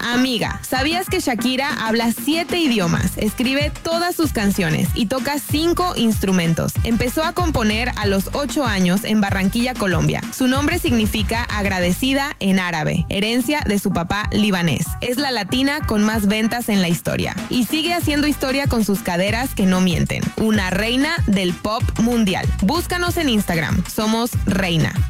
Amiga, ¿sabías que Shakira habla 7 idiomas, escribe todas sus canciones y toca 5 instrumentos? Empezó a componer a los 8 años en Barranquilla, Colombia. Su nombre significa agradecida en árabe, herencia de su papá libanés. Es la latina con más ventas en la historia y sigue haciendo historia con sus caderas que no mienten. Una reina del pop mundial. Búscanos en Instagram. Somos Reina.